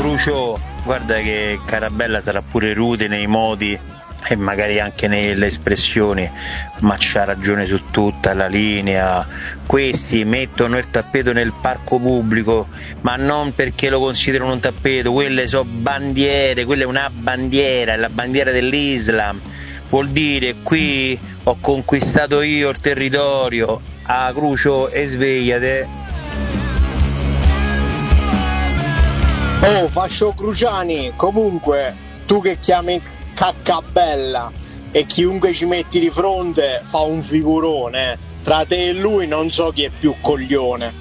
Crucio, guarda che Carabella sarà pure rude nei modi e magari anche nelle espressioni, ma c'ha ragione su tutta la linea. Questi mettono il tappeto nel parco pubblico, ma non perché lo considerano un tappeto, quelle sono bandiere, quella è una bandiera, è la bandiera dell'Islam. Vuol dire qui ho conquistato io il territorio. A Crucio e svegliate. Oh, fascio Cruciani, comunque tu che chiami Caccabella e chiunque ci metti di fronte fa un figurone, tra te e lui non so chi è più coglione.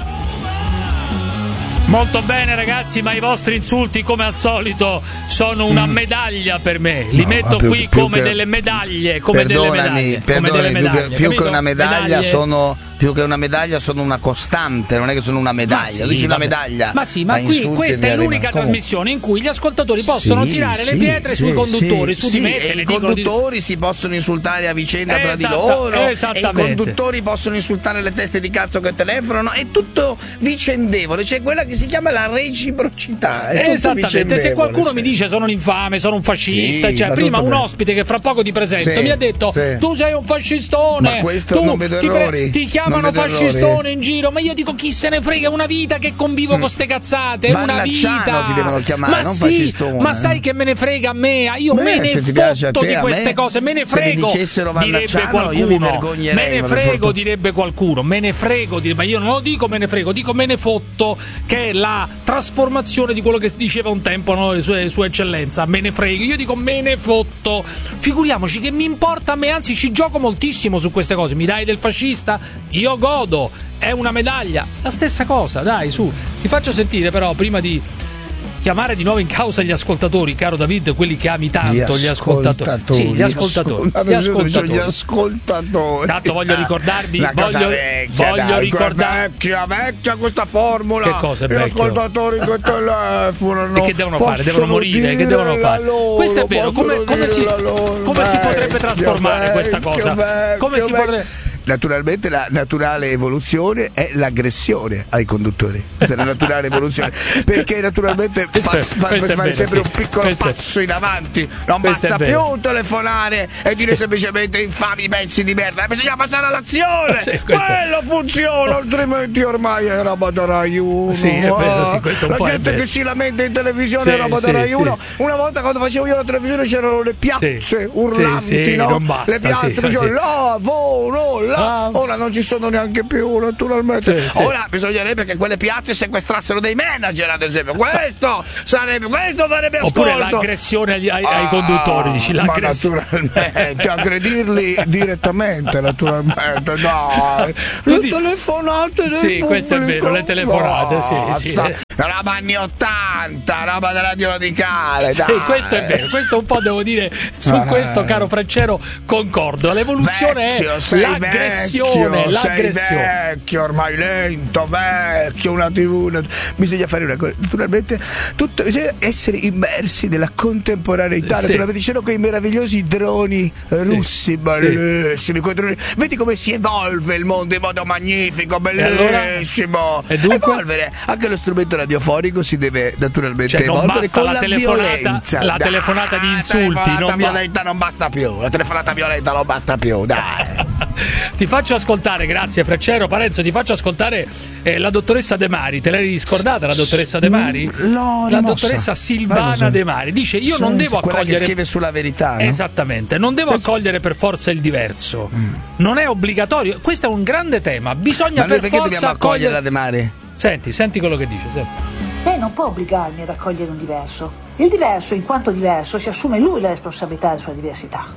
Molto bene ragazzi, ma i vostri insulti come al solito sono una medaglia per me, li metto qui come delle medaglie, come delle medaglie, più che una medaglia sono più che una medaglia sono una costante, non è che sono una medaglia, dici una medaglia. Ma sì, ma qui questa è l'unica trasmissione in cui gli ascoltatori possono tirare le pietre sui conduttori, su di me, e i conduttori si possono insultare a vicenda tra di loro, e i conduttori possono insultare le teste di cazzo che telefonano, è tutto vicendevole, c'è quella che si chiama la reciprocità. Esattamente, se qualcuno mi dice sono un infame, sono un fascista, cioè prima un ospite che fra poco ti presento mi ha detto tu sei un fascistone, ma questo non vedo errori, ti chiamano fascistone in giro, ma io dico chi se ne frega, è una vita che convivo con ste cazzate, è una vita. Ti devono chiamare, ma non sì, fascistone. Ma sai che me ne frega a me, io me ne fotto di queste cose, me ne frego, se mi dicessero Vannacciano io mi vergognerei, me ne frego, direbbe qualcuno, me ne frego, ma io non lo dico me ne frego, dico me ne fotto, che è la trasformazione di quello che diceva un tempo, no, sua eccellenza, me ne frego, io dico me ne fotto, figuriamoci che mi importa a me, anzi ci gioco moltissimo su queste cose, mi dai del fascista, io godo, è una medaglia, la stessa cosa, dai su, ti faccio sentire però prima di chiamare di nuovo in causa gli ascoltatori, caro David, quelli che ami tanto, gli ascoltatori. Sì, gli ascoltatori. Tanto voglio ricordarvi, voglio ricordarvi vecchia questa formula. Che cosa è vecchio? Gli ascoltatori che telefonano. E che devono fare? Devono morire, che devono fare? Questo è vero, come si potrebbe trasformare questa cosa? Come si potrebbe? Naturalmente la naturale evoluzione è l'aggressione ai conduttori, questa è la naturale evoluzione, perché naturalmente fare sempre un piccolo passo in avanti, non basta più telefonare e dire semplicemente infami pezzi di merda, bisogna passare all'azione, quello funziona, altrimenti ormai è roba da Rai 1. Sì, è vero, questo la gente che si lamenta in televisione è roba da Rai 1. Una volta quando facevo io la televisione c'erano le piazze urlanti, no? Basta, le piazze lavoro, ora non ci sono neanche più, naturalmente. Ora bisognerebbe che quelle piazze sequestrassero dei manager, ad esempio. Questo farebbe ascolto. Oppure l'aggressione ai conduttori, dici l'aggressione. Ma naturalmente aggredirli direttamente, naturalmente. No, le telefonate del pubblico. Questo è vero, le telefonate, sì. Roba anni 80, roba della radio radicale. Sì, questo è vero, questo un po' devo dire su questo, caro Francero, concordo. L'evoluzione è l'aggressione. Sei vecchio, ormai lento, vecchio, una TV. Bisogna fare una cosa, naturalmente, bisogna essere immersi nella contemporaneità. Naturalmente c'erano quei meravigliosi droni russi, bellissimi, quei droni. Vedi come si evolve il mondo in modo magnifico, bellissimo. Evolvere anche lo strumento radiofonico si deve naturalmente evolvere con la violenza. La telefonata di insulti non basta più. La telefonata violenta non basta più, dai. Ti faccio ascoltare, grazie Francero. Parenzo, ti faccio ascoltare la dottoressa De Mari. Te l'hai ricordata la dottoressa De Mari? No, la dottoressa Silvana De Mari dice: io non devo accogliere, che scrive sulla Verità, no? Esattamente, non devo accogliere per forza il diverso. Non è obbligatorio. Questo è un grande tema. Bisogna per forza dobbiamo accogliere la De Mari. Senti quello che dice. Lei non può obbligarmi ad accogliere un diverso. Il diverso, in quanto diverso, si assume lui la responsabilità della sua diversità.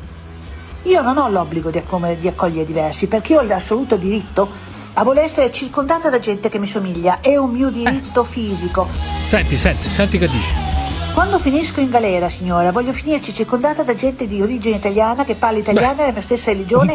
Io non ho l'obbligo di accogliere diversi, perché ho l'assoluto diritto a voler essere circondata da gente che mi somiglia. È un mio diritto fisico. Senti che dice. Quando finisco in galera, signora, voglio finirci circondata da gente di origine italiana che parla italiano, la mia stessa religione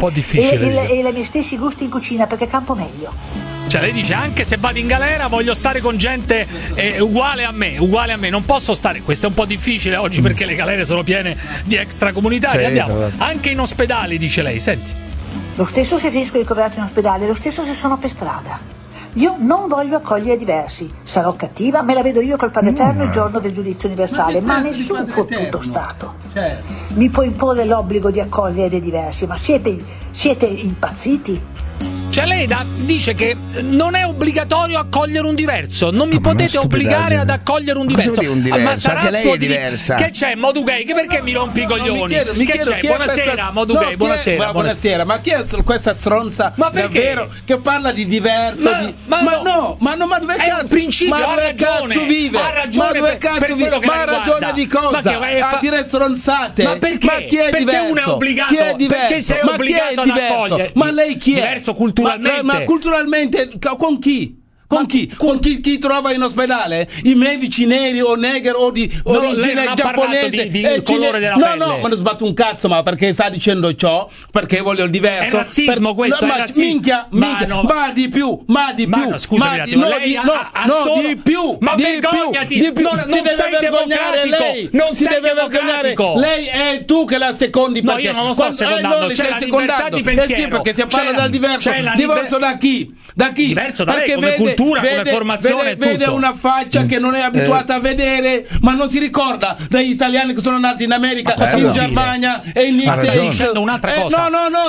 e i miei stessi gusti in cucina, perché campo meglio. Cioè lei dice: anche se vado in galera voglio stare con gente uguale a me, non posso stare, questo è un po' difficile oggi perché le galere sono piene di extracomunitari, andiamo anche in ospedale, dice lei, senti. Lo stesso se finisco ricoverato in ospedale, lo stesso se sono per strada. Io non voglio accogliere diversi. Sarò cattiva, me la vedo io col Padre Eterno il giorno del giudizio universale, ma nessun fottuto Stato mi può imporre l'obbligo di accogliere dei diversi. Ma siete impazziti? Cioè lei dice che non è obbligatorio accogliere un diverso, non mi potete obbligare ad accogliere un diverso. Ma sarà anche lei è diversa. Che c'è Modu Gay? Perché mi rompi i coglioni? Che c'è? Buonasera Modu Gay, buonasera. Ma chi è questa stronza davvero che parla di diverso? Ma dove è un principio, ha ragione. Ma dove cazzo vive? Ma ha ragione di cosa? A dire stronzate. Ma perché? Ma chi è perché diverso? uno è obbligato? Chi è diverso? Perché sei obbligato ad accogliere? Ma lei chi è? Diverso culturalmente. Ma culturalmente con chi? Con chi trova in ospedale? I medici neri o negri o di origine giapponese? Di colore della pelle. No, ma non sbatto un cazzo, ma perché sta dicendo ciò? Perché voglio il diverso. È razzismo questo, è razzismo. Minchia, ma di più. No, scusami un attimo, lei di più. Ma vergognati, di più. non Si deve sei vergognare lei. Non si sei deve vergognare lei è tu che la secondi. No, io non lo sto secondando, c'è la libertà di pensiero. Sì, perché si parla del diverso. Diverso da chi? Diverso da lei, come cultura, come formazione, vede una faccia che non è abituata a vedere, ma non si ricorda degli italiani che sono nati in America, in Germania e in Sta dicendo un'altra cosa.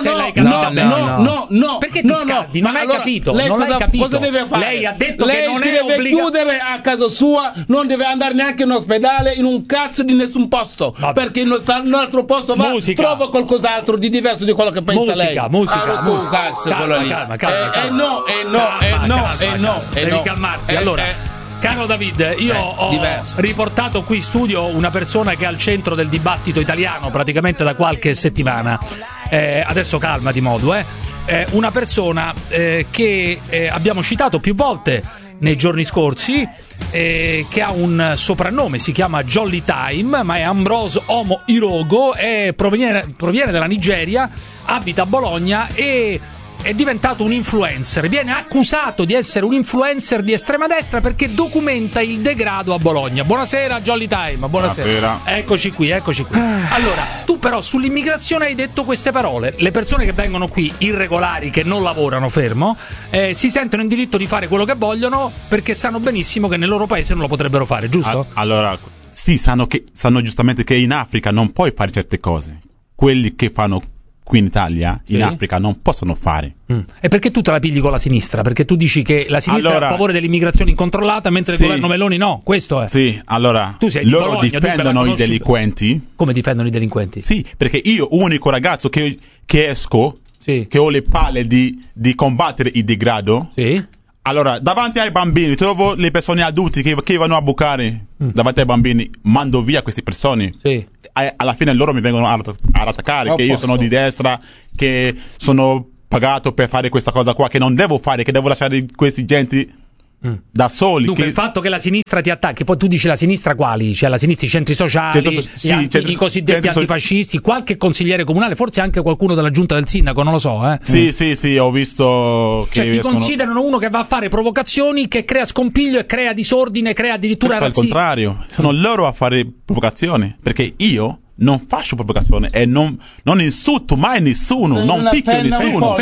No. Perché ti scaldi? Non hai capito. Lei non hai capito. Cosa deve fare? Lei ha detto lei che non si è deve chiudere a casa sua, non deve andare neanche in ospedale, in un cazzo di nessun posto. Perché in un altro posto va, trova qualcos'altro di diverso di quello che pensa lei. Musica. Cazzo, quello lì. No. Devi calmarti. Allora, caro David, io ho riportato qui in studio una persona che è al centro del dibattito italiano praticamente da qualche settimana. Adesso calmati, Modu. Una persona che abbiamo citato più volte nei giorni scorsi, che ha un soprannome, si chiama Jolly Time, ma è Ambrose Omo Irogo, proviene dalla Nigeria, abita a Bologna e è diventato un influencer. Viene accusato di essere un influencer di estrema destra perché documenta il degrado a Bologna. Buonasera Jolly Time. Buonasera. Eccoci qui. Allora, tu però sull'immigrazione hai detto queste parole. Le persone che vengono qui irregolari, che non lavorano, fermo, si sentono in diritto di fare quello che vogliono perché sanno benissimo che nel loro paese non lo potrebbero fare, giusto? Allora, sì, sanno giustamente che in Africa non puoi fare certe cose. Quelli che fanno qui in Italia, in Africa, non possono fare. E perché tu te la pigli con la sinistra? Perché tu dici che la sinistra è a favore dell'immigrazione incontrollata mentre il governo Meloni no? Questo è. Sì, allora, tu sei di loro Bologna, difendono i delinquenti. Come difendono i delinquenti? Sì, perché io, unico ragazzo che esco, che ho le palle di combattere il degrado, allora, davanti ai bambini, trovo le persone adulte che vanno a bucare davanti ai bambini, mando via queste persone. Alla fine loro mi vengono ad attaccare, che io sono di destra, che sono pagato per fare questa cosa qua, che non devo fare, che devo lasciare questi genti da soli. Dunque il fatto che la sinistra ti attacchi, poi tu dici la sinistra quali? Cioè la sinistra, i centri sociali, i cosiddetti antifascisti, qualche consigliere comunale, forse anche qualcuno della giunta del sindaco, non lo so. Sì, ho visto che ti considerano uno che va a fare provocazioni, che crea scompiglio e crea disordine, crea addirittura razzismo. Al contrario, sono loro a fare provocazioni, perché io non faccio provocazione e non insulto mai nessuno, non picchio nessuno,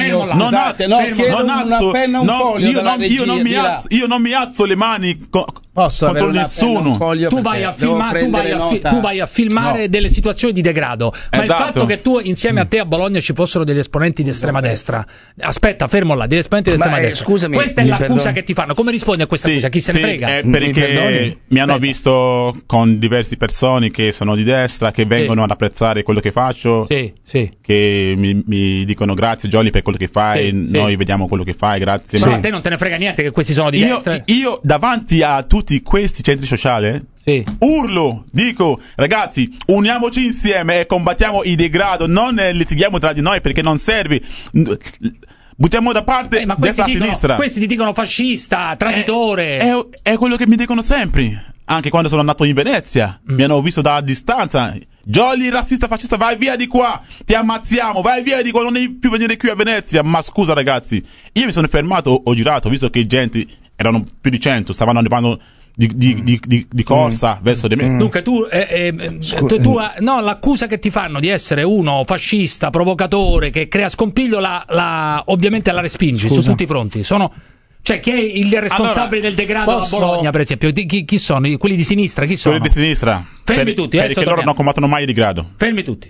io non mi alzo le mani contro nessuno. Tu vai a filmare delle situazioni di degrado, ma il fatto che tu insieme a te a Bologna ci fossero degli esponenti di estrema destra, aspetta, fermo là, degli esponenti di estrema destra, scusami, questa è l'accusa che ti fanno. Come rispondi a questa accusa? Chi se ne frega? Perché mi hanno visto con diverse persone che sono di destra, che vengono ad apprezzare quello che faccio, che mi dicono grazie Jolly per quello che fai, noi vediamo quello che fai, grazie. Ma a te non te ne frega niente che questi sono di destra? Io davanti a tutti questi centri sociali urlo, dico ragazzi, uniamoci insieme e combattiamo il degrado, non litighiamo tra di noi perché non serve. Buttiamo da parte destra e sinistra. Questi ti dicono fascista, traditore. È quello che mi dicono sempre. Anche quando sono andato in Venezia mi hanno visto da distanza. Jolly, razzista, fascista, vai via di qua, ti ammazziamo, vai via di qua, non devi più venire qui a Venezia. Ma scusa ragazzi, io mi sono fermato, ho girato, visto che gente erano più di 100, stavano arrivando di corsa verso di me. Dunque tu l'accusa che ti fanno di essere uno fascista, provocatore, che crea scompiglio, ovviamente la respingi su tutti i fronti. Cioè, chi è il responsabile del degrado a Bologna, per esempio? Chi sono? Quelli di sinistra? Chi sono? Quelli di sinistra. Fermi tutti, perché loro non combattono mai di grado. Fermi tutti.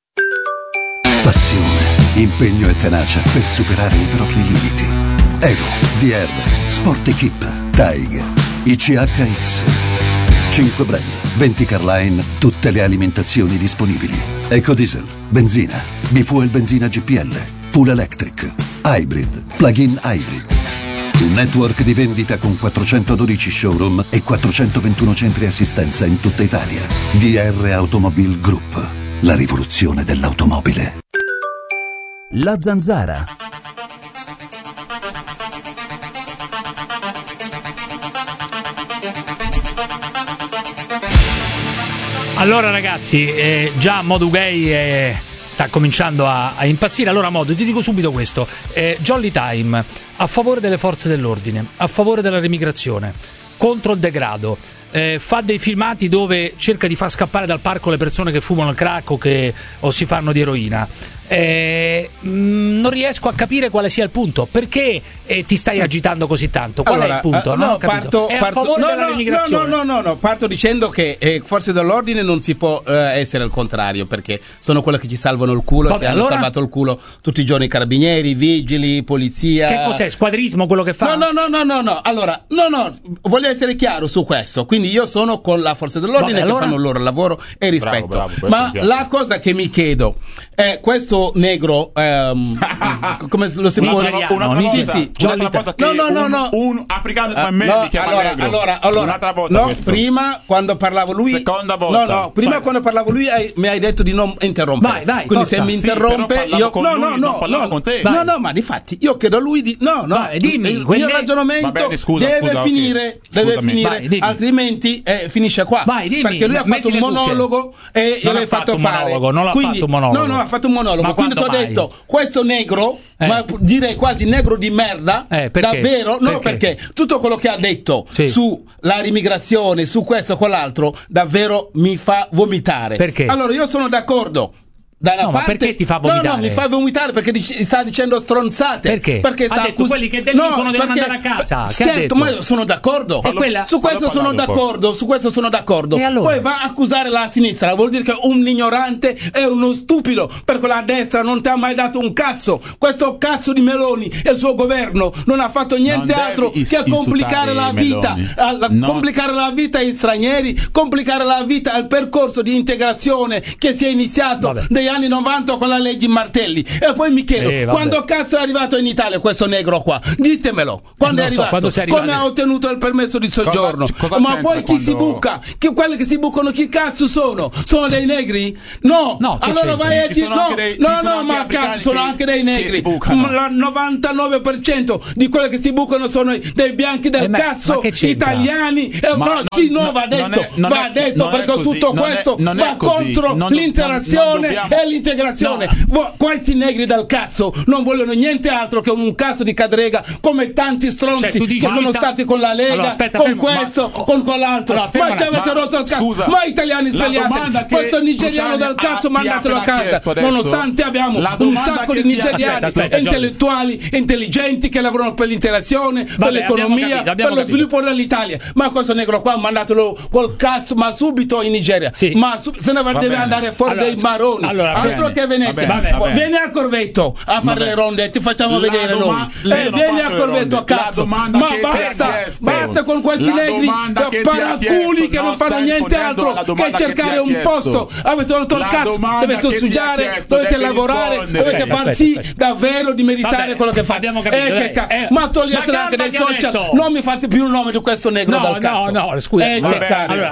Passione, impegno e tenacia per superare i propri limiti. Evo, DR, Sport Equip, Tiger, ICHX. 5 brand, 20 Carline, tutte le alimentazioni disponibili. Ecodiesel, benzina, Bifuel benzina GPL, Full Electric, Hybrid, Plug-in Hybrid. Un network di vendita con 412 showroom e 421 centri assistenza in tutta Italia. DR Automobile Group, la rivoluzione dell'automobile. La Zanzara. Allora ragazzi, già Modu Gay sta cominciando a impazzire. Allora Modu, ti dico subito questo. Jolly Time, a favore delle forze dell'ordine, a favore della remigrazione, contro il degrado, fa dei filmati dove cerca di far scappare dal parco le persone che fumano il crack o si fanno di eroina. Non riesco a capire quale sia il punto. Perché ti stai agitando così tanto? Qual è il punto? No, parto dicendo che forze dell'ordine non si può essere al contrario, perché sono quelle che ci salvano il culo. Vabbè, hanno salvato il culo tutti i giorni i carabinieri, vigili, polizia. Che cos'è? Squadrismo quello che fa? No. Allora, voglio essere chiaro su questo. Quindi io sono con la forza dell'ordine, che fanno il loro lavoro e rispetto. Bravo, ma la cosa che mi chiedo è questo negro, come lo si può dire? Un africano come me mi chiama negro. Allora, prima quando parlavo lui, seconda volta. Prima quando parlavo lui mi hai detto di non interrompere. Vai, quindi forza. se mi interrompe io con te. No, ma difatti io chiedo a lui di dimmi, il mio ragionamento deve finire, altrimenti finisce qua. Vai, dimmi, perché lui ha fatto un monologo e io l'ho fatto fare. Non ha fatto un monologo. No, ha fatto un monologo. Quindi ti ho detto, questo negro, ma direi quasi negro di merda, davvero, perché tutto quello che ha detto sulla immigrazione, su questo e quell'altro, davvero mi fa vomitare. Perché? Allora io sono d'accordo. Ma perché ti fa vomitare? No, mi fa vomitare perché sta dicendo stronzate. Perché sta quelli che delinquono devono andare a casa. Certo, ma io sono d'accordo. Su questo sono d'accordo. Allora? Poi va a accusare la sinistra, vuol dire che un ignorante è uno stupido, perché la destra non ti ha mai dato un cazzo. Questo cazzo di Meloni e il suo governo non ha fatto niente altro che a complicare la vita, complicare la vita ai stranieri, complicare la vita al percorso di integrazione che si è iniziato negli anni 90 con la legge Martelli. E poi mi chiedo, quando cazzo è arrivato in Italia questo negro qua? Ditemelo, quando è arrivato? Come ha ottenuto il permesso di soggiorno? Ma poi chi si buca? Quelli che si bucano chi cazzo sono? Sono dei negri? No, allora vai a dire ma cazzo, sono anche dei negri. Il 99% di quelli che si bucano sono dei bianchi del cazzo italiani. Va detto perché tutto questo va contro l'interazione e l'integrazione. Questi negri del cazzo non vogliono niente altro che un cazzo di cadrega, come tanti stronzi che sono stati con la Lega, con quell'altro. Ma ci avete rotto il cazzo. Ma italiani svegliate, questo nigeriano del cazzo mandatelo a casa. Nonostante abbiamo un sacco di nigeriani intellettuali, intelligenti, che lavorano per l'interazione, per l'economia, per lo sviluppo dell'Italia. Ma questo negro qua mandatelo col cazzo, ma subito in Nigeria. Ma se ne deve andare fuori dei maroni. Altro che Venezia. Vieni a Corvetto a fare le ronde e ti facciamo vedere noi. Vieni a Corvetto a cazzo. Ma basta con questi negri paraculi che non fanno niente altro che cercare un posto. Avete rotto il cazzo, dovete studiare, dovete lavorare, dovete far sì davvero di meritare quello che fate. Ma toglietelo anche dai social, non mi fate più il nome di questo negro dal cazzo. No, scusa. Allora,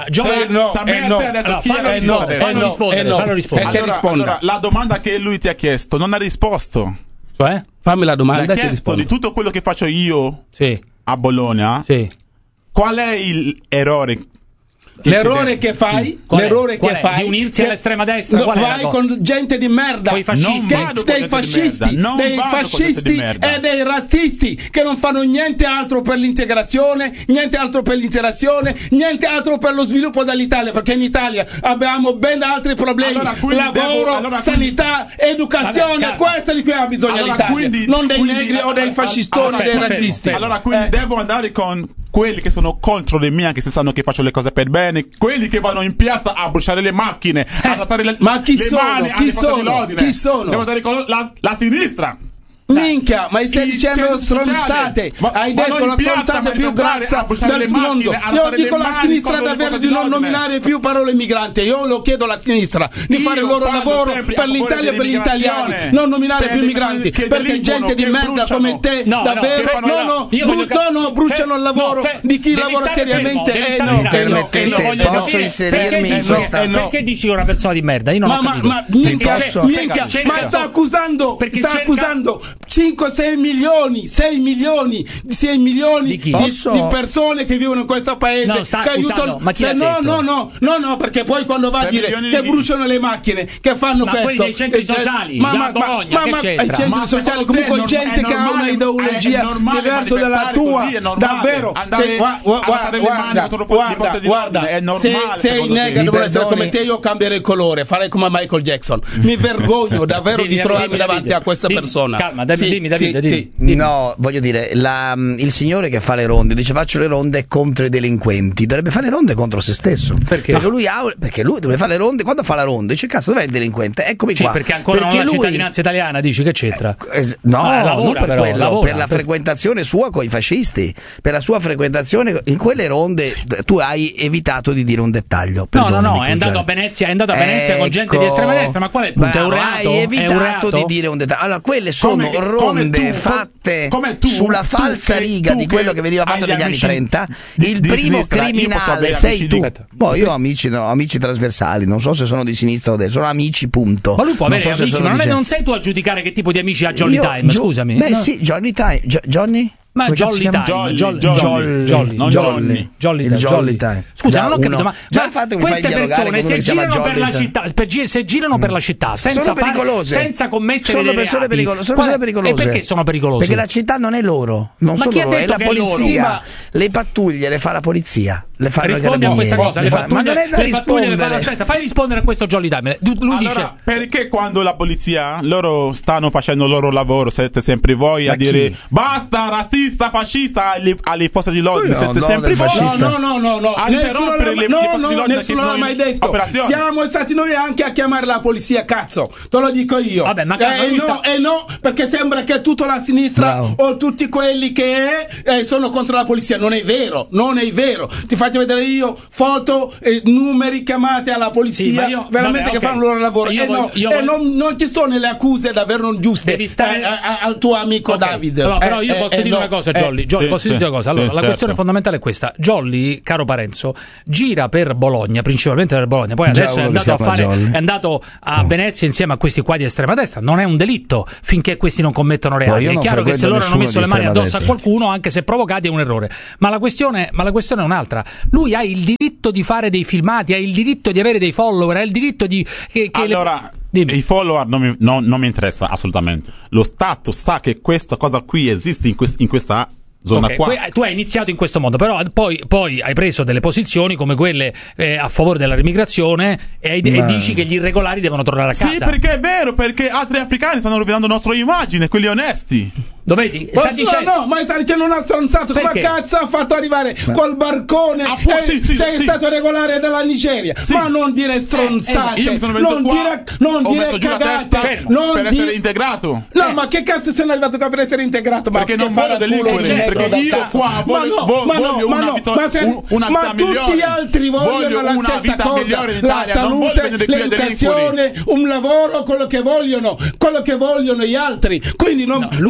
fallo rispondere. Allora, la domanda che lui ti ha chiesto non ha risposto. Cioè? Fammi la domanda che rispondo. Di tutto quello che faccio io a Bologna, qual è l'errore L'errore che fai, di unirsi all'estrema destra, vai con gente di merda, dei fascisti e dei razzisti che non fanno niente altro per l'integrazione, niente altro per l'interazione, niente altro per lo sviluppo dell'Italia, perché in Italia abbiamo ben altri problemi, lavoro, sanità, educazione, questo di cui ha bisogno l'Italia, non dei negri o dei fascistoni o dei razzisti. Allora quindi devo andare con quelli che sono contro di me, che si sanno che faccio le cose per bene, quelli che vanno in piazza a bruciare le macchine, a alzare ma chi le sono? mani Chi sono? Chi sono? Devo andare con la sinistra. Minchia, ma stai dicendo stronzate? Hai detto la stronzata più grazia del mondo. Io dico alla sinistra davvero di non nominare più parole migranti. Io lo chiedo alla sinistra di fare il loro lavoro per l'Italia e per gli italiani, non nominare più migranti, perché gente di merda come te davvero no, bruciano il lavoro di chi lavora seriamente. Permettete, posso inserirmi in questa? Perché dici una persona di merda? Io non ho capito. Ma sta accusando 5-6 milioni di persone che vivono in questo paese che aiutano. No, perché poi quando va a dire che bruciano le macchine, che fanno questo, quelli dei centri sociali, ma i centri sociali comunque gente che ha una ideologia diversa dalla tua, davvero. Guarda, se i negri devono essere come te, io cambierei colore, farei come Michael Jackson. Mi vergogno davvero di trovarmi davanti a questa persona. Calma, dimmi. No, voglio dire, il signore che fa le ronde dice faccio le ronde contro i delinquenti, dovrebbe fare le ronde contro se stesso. Perché lui deve fare le ronde. Quando fa la ronda dice cazzo, dov'è il delinquente? Eccomi qua. Perché ancora non ha la cittadinanza italiana, dici, che c'entra? Non per quello, per la frequentazione sua con i fascisti, per la sua frequentazione in quelle ronde. Tu hai evitato di dire un dettaglio. No, è andato a Venezia con gente di estrema destra, ma qual è il punto? È un reato? Hai evitato di dire un dettaglio. Allora, quelle sono ronde fatte sulla falsa riga di quello che veniva fatto negli anni 30. Il primo criminale sei tu. Io ho amici trasversali, non so se sono di sinistra o destra, sono amici, punto. Ma lui può avere amici, ma non sei tu a giudicare che tipo di amici ha Jolly Time, scusami. Beh sì, Jolly Time. Johnny? Ma Jolly Time. Scusa, non ho capito, ma queste persone se girano per la città senza commettere sono persone pericolose. E perché sono pericolose? Perché la città non è loro, non sono loro, è la polizia. Le pattuglie le fa la polizia. Rispondi a questa cosa, le pattuglie le fanno. Aspetta, fai rispondere a questo Jolly Time. Lui dice perché quando la polizia loro stanno facendo il loro lavoro, siete sempre voi a dire basta razzista, fascista alle forze di l'ordine, siete sempre voi. No, nessuno l'ha mai detto. Siamo stati noi anche a chiamare la polizia, cazzo, te lo dico io. Vabbè, ma no, perché sembra che tutta la sinistra o tutti quelli che sono contro la polizia. Non è vero. Ti faccio vedere io foto, numeri, chiamate alla polizia, veramente che fanno il loro lavoro. Non ci sono le accuse davvero non giuste al tuo amico Davide. Però io posso dire una cosa, Jolly. Posso dire una cosa. Allora, la questione fondamentale è questa. Jolly, caro Parenzo, gira per Bologna, principalmente per Bologna. Poi adesso è andato a Venezia insieme a questi qua di estrema destra. Non è un delitto finché questi non commettono reati. È chiaro che se loro hanno messo le mani addosso a qualcuno, anche se provocati, è un errore. Ma la questione è un'altra. Lui ha il diritto di fare dei filmati, ha il diritto di avere dei follower, ha il diritto di i follower non mi interessa assolutamente. Lo Stato sa che questa cosa qui esiste in questa zona qua. Tu hai iniziato in questo modo, però poi hai preso delle posizioni come quelle a favore della immigrazione e dici che gli irregolari devono tornare a casa. Sì, perché è vero, perché altri africani stanno rovinando la nostra immagine, quelli onesti. Lo vedi? Ma stai dicendo una stronzata. Come cazzo ha fatto arrivare col barcone? Sei stato regolare dalla Nigeria. Ma non dire stronzate. Io mi sono venuto non dire cagate. Per essere integrato. No, ma che cazzo sei arrivato qua per essere integrato? Perché non voglio delinquere. Perché io qua voglio una vita ma tutti gli altri vogliono la stessa cosa. La salute, l'educazione, un lavoro, quello che vogliono gli altri. Quindi non da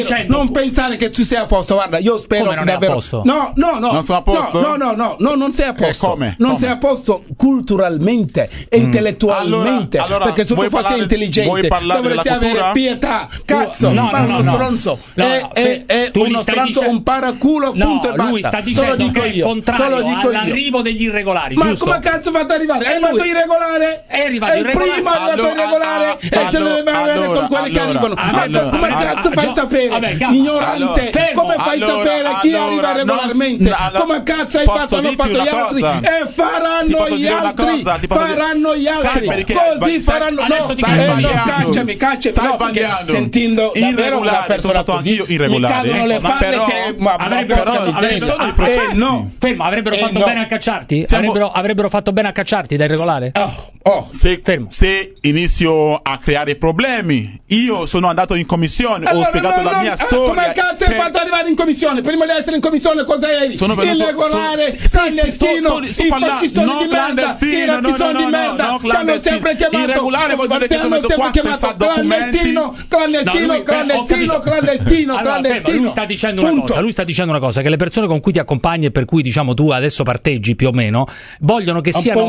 non pensare che tu sia a posto. Guarda, io spero come non davvero. È a posto? No, non sono a posto. No, non sei a posto. Come? Non sei a posto culturalmente e intellettualmente. Allora, perché se tu fossi intelligente dovresti avere pietà. Cazzo, ma uno stronzo è uno stronzo, un paraculo, punto e basta. Lui sta dicendo che è contrario all'arrivo degli irregolari. Ma come cazzo è fatto arrivare? È arrivato irregolare? È arrivato irregolare. Il primo è arrivato irregolare e te ne deve avere con quelli che arrivano. Come cazzo fai a sapere? Ignorante, come fai a sapere chi arriva regolarmente? Come cazzo hai fatto? Hanno fatto gli altri e faranno gli altri. Faranno gli altri. Così faranno. No, cacciami. Sentendo davvero una persona così mi cadono le palle che ci sono i processi. Fermo, avrebbero fatto bene a cacciarti? Avrebbero fatto bene a cacciarti da irregolare? Se inizio a creare problemi, io sono andato in commissione, ho spiegato la mia storia. Come cazzo hai fatto arrivare in commissione? Prima di essere in commissione cosa eri? Irregolare, clandestino, i fascistoni di merda, i razzisoni di merda, che hanno sempre chiamato irregolare, vuol dire che sono venuto qua senza documenti. Clandestino. Lui sta dicendo una cosa, che le persone con cui ti accompagni e per cui diciamo tu adesso parteggi più o meno, vogliono che siano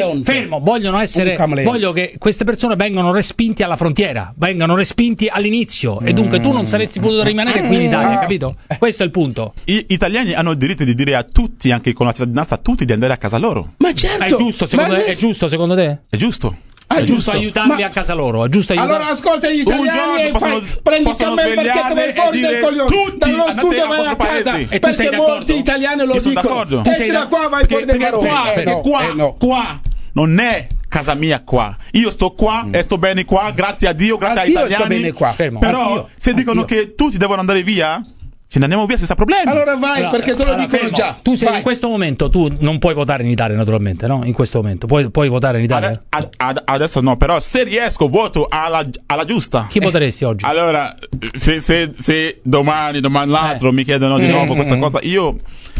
voglio che queste persone vengano respinti alla frontiera, vengano respinti all'inizio e dunque tu non saresti potuto rimanere qui in Italia, capito? Questo è il punto. Gli italiani hanno il diritto di dire a tutti, anche con la cittadinanza, a tutti di andare a casa loro. Ma certo, è giusto secondo te? È giusto. È giusto aiutarli a casa loro, è giusto aiutarli. Allora ascolta gli italiani e prendi il cammello perché vai fuori del coglione. Dallo studio vai a casa, perché molti italiani lo dicono. Esci da qua, vai fuori del coglione. Perché qua non è casa mia qua. Io sto qua e sto bene qua, grazie a Dio, grazie agli italiani. Io sto bene qua. Però se dicono che tutti devono andare via, ce ne andiamo via senza problemi. Allora vai, perché te lo dicono già. Tu sei in questo momento, tu non puoi votare in Italia naturalmente, no? In questo momento puoi votare in Italia? Adesso no, però se riesco voto alla giusta. Chi voteresti oggi? Allora, se domani l'altro mi chiedono di nuovo questa cosa, io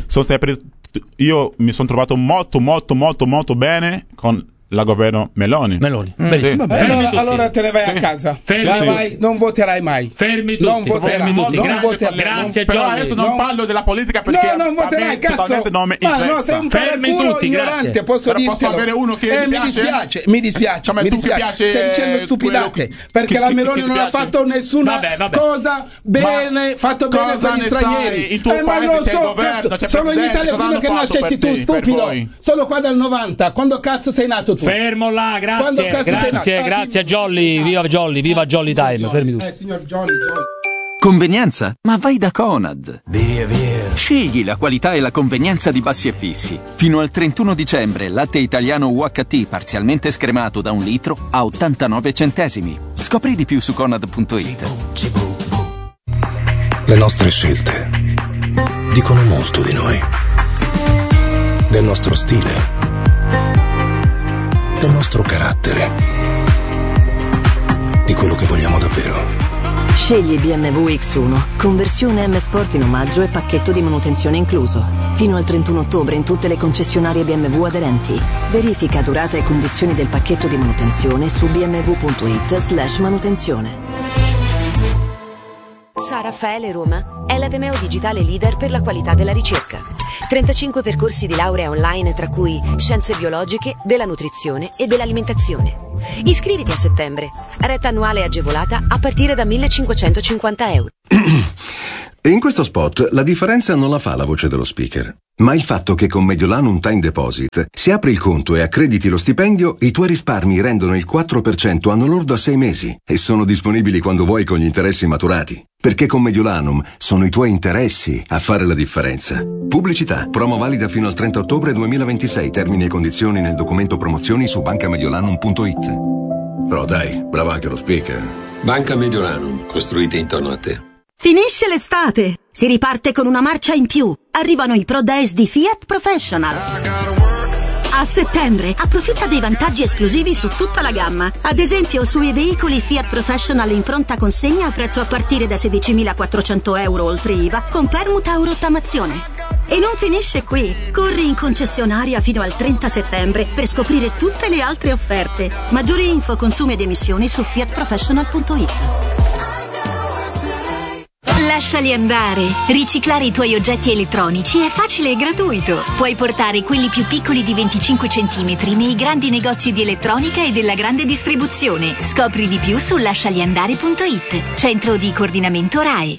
mi sono trovato molto bene con la governo Meloni. Allora te ne vai a casa. Non voterai mai. Fermi tutti. Grazie però Johnny. adesso non parlo della politica perché non voterai, cazzo. Non mi interessa. No, sei un paraculo ignorante, posso dirtelo. Posso avere uno che mi dispiace. Stai dicendo stupidate perché la Meloni non ha fatto nessuna cosa bene, fatto bene per gli stranieri. In tuo paese c'è il governo, c'è sono in Italia prima che nascessi tu, stupido. Sono qua dal 90. Quando cazzo sei nato tu? Fermo là, grazie a Jolly, viva Jolly Time, fermi tutti. Signor Jolly. Convenienza? Ma vai da Conad. Via. Scegli la qualità e la convenienza di Bassi e Fissi. Fino al 31 dicembre, latte italiano UHT parzialmente scremato da 1 litro a 89 centesimi. Scopri di più su Conad.it. Le nostre scelte dicono molto di noi. Del nostro stile. Del nostro carattere, di quello che vogliamo davvero. Scegli BMW X1, conversione M Sport in omaggio e pacchetto di manutenzione incluso. Fino al 31 ottobre in tutte le concessionarie BMW aderenti. Verifica durata e condizioni del pacchetto di manutenzione su bmw.it/manutenzione. San Raffaele Roma è l'Ateneo digitale leader per la qualità della ricerca. 35 percorsi di laurea online, tra cui scienze biologiche, della nutrizione e dell'alimentazione. Iscriviti a settembre. Retta annuale agevolata a partire da 1.550 euro. In questo spot la differenza non la fa la voce dello speaker, ma il fatto che con Mediolanum Time Deposit, se apri il conto e accrediti lo stipendio, i tuoi risparmi rendono il 4% anno lordo a 6 mesi e sono disponibili quando vuoi con gli interessi maturati. Perché con Mediolanum sono i tuoi interessi a fare la differenza. Pubblicità. Promo valida fino al 30 ottobre 2026. Termini e condizioni nel documento promozioni su bancamediolanum.it. Però dai, bravo anche lo speaker. Banca Mediolanum, costruite intorno a te. Finisce l'estate, si riparte con una marcia in più. Arrivano i Pro Days di Fiat Professional. A settembre approfitta dei vantaggi esclusivi su tutta la gamma. Ad esempio sui veicoli Fiat Professional in pronta consegna a prezzo a partire da 16.400 euro oltre IVA con permuta o rottamazione. E non finisce qui. Corri in concessionaria fino al 30 settembre per scoprire tutte le altre offerte. Maggiori info, consumi ed emissioni su fiatprofessional.it. Lasciali andare. Riciclare i tuoi oggetti elettronici è facile e gratuito. Puoi portare quelli più piccoli di 25 cm nei grandi negozi di elettronica e della grande distribuzione. Scopri di più su lascialiandare.it. Centro di coordinamento RAI.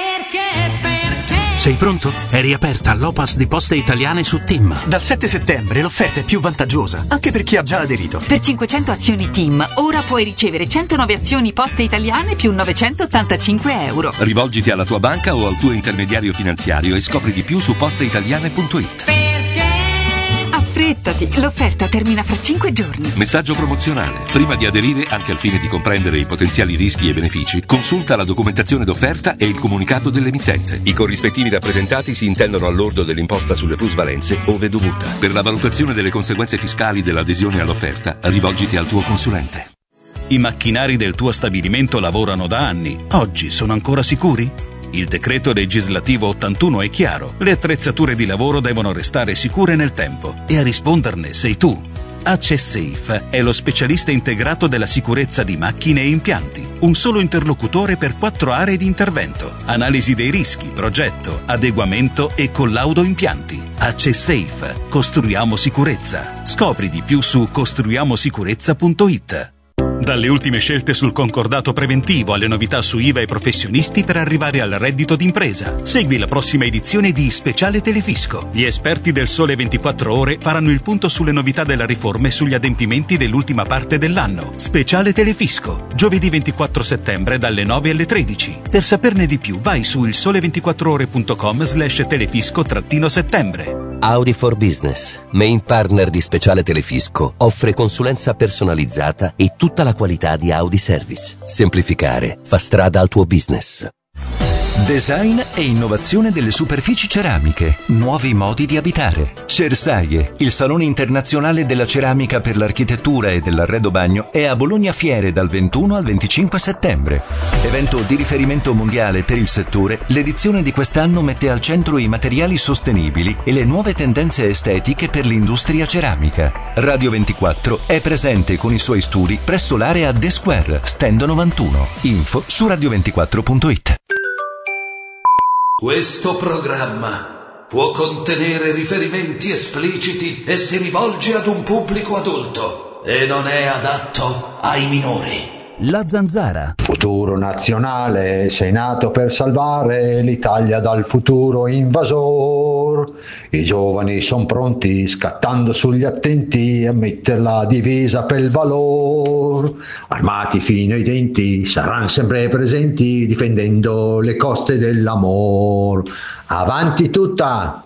Sei pronto? È riaperta l'Opas di Poste Italiane su TIM. Dal 7 settembre l'offerta è più vantaggiosa, anche per chi ha già aderito. Per 500 azioni TIM, ora puoi ricevere 109 azioni Poste Italiane più 985 euro. Rivolgiti alla tua banca o al tuo intermediario finanziario e scopri di più su posteitaliane.it. Affrettati, l'offerta termina fra 5 giorni. Messaggio promozionale. Prima di aderire, anche al fine di comprendere i potenziali rischi e benefici, consulta la documentazione d'offerta e il comunicato dell'emittente. I corrispettivi rappresentati si intendono al lordo dell'imposta sulle plusvalenze ove dovuta. Per la valutazione delle conseguenze fiscali dell'adesione all'offerta, rivolgiti al tuo consulente. I macchinari del tuo stabilimento lavorano da anni. Oggi sono ancora sicuri? Il decreto legislativo 81 è chiaro. Le attrezzature di lavoro devono restare sicure nel tempo e a risponderne sei tu. AccessSafe è lo specialista integrato della sicurezza di macchine e impianti. Un solo interlocutore per 4 aree di intervento. Analisi dei rischi, progetto, adeguamento e collaudo impianti. AccessSafe. Costruiamo sicurezza. Scopri di più su costruiamosicurezza.it. Dalle ultime scelte sul concordato preventivo alle novità su IVA e professionisti per arrivare al reddito d'impresa. Segui la prossima edizione di Speciale Telefisco. Gli esperti del Sole 24 Ore faranno il punto sulle novità della riforma e sugli adempimenti dell'ultima parte dell'anno. Speciale Telefisco, giovedì 24 settembre dalle 9 alle 13. Per saperne di più vai su ilsole24ore.com/telefisco-settembre. Audi for Business, main partner di Speciale Telefisco, offre consulenza personalizzata e tutta la qualità di Audi Service. Semplificare fa strada al tuo business. Design e innovazione delle superfici ceramiche, nuovi modi di abitare. Cersaie, il salone internazionale della ceramica per l'architettura e dell'arredo bagno, è a Bologna Fiere dal 21 al 25 settembre. Evento di riferimento mondiale per il settore, l'edizione di quest'anno mette al centro i materiali sostenibili e le nuove tendenze estetiche per l'industria ceramica. Radio 24 è presente con i suoi studi presso l'area The Square, stand 91. Info su radio24.it. Questo programma può contenere riferimenti espliciti e si rivolge ad un pubblico adulto e non è adatto ai minori. La Zanzara. Futuro nazionale, sei nato per salvare l'Italia dal futuro invasor. I giovani son pronti, scattando sugli attenti, a mettere la divisa per il valor. Armati fino ai denti, saranno sempre presenti, difendendo le coste dell'amor. Avanti tutta!